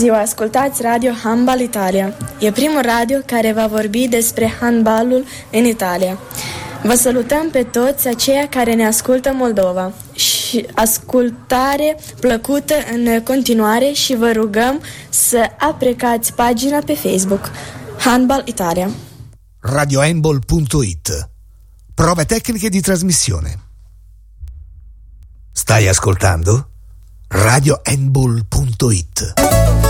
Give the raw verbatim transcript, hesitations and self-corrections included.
ziua, ascultați Radio Handbal Italia. E primul radio care va vorbi despre handbalul în Italia. Vă salutăm pe toți aceia care ne ascultă Moldova și ascultare plăcută în continuare și vă rugăm să aprecați pagina pe Facebook Handbal Italia. radio handball punto it. Prove tecniche di trasmissione. Stai ascoltando radio handball punto it.